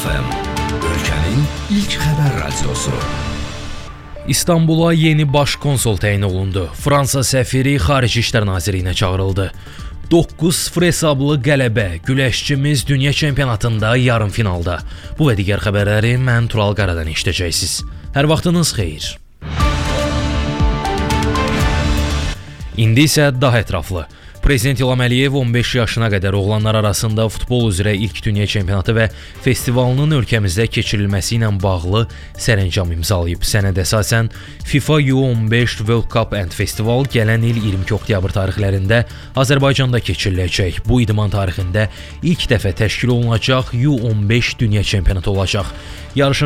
FM, ölkənin ilk xəbər radiosu. İstanbula yeni baş konsul təyin olundu. Fransa səfiri Xarici İşlər Nazirliyinə çağırıldı. 9-0 hesablı qələbə, güləşçimiz dünya çempionatında yarım finalda. Bu və digər xəbərləri mən Tural Qaradan eşidəcəksiniz. Hər vaxtınız xeyir. İndi isə daha ətraflı. Prezident İlham Əliyev 15 yaşına qədər oğlanlar arasında futbol üzrə ilk dünya çempionatı və festivalının ölkəmizdə keçirilməsi ilə bağlı sərəncam imzalayıb. Sənədə əsasən FIFA U15 World Cup and Festival gələn il 22 oktyabr tarixlərində Azərbaycanda keçiriləcək. Bu idman tarixində ilk dəfə təşkil olunacaq U15 dünya çempionatı olacaq. Yarışın